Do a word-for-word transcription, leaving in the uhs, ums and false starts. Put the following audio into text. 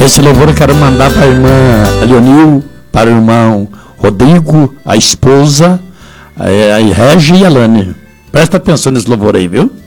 Esse louvor eu quero mandar para a irmã Leonil, para o irmão Rodrigo, a esposa, a Regi e a Lani. Presta atenção nesse louvor aí, viu?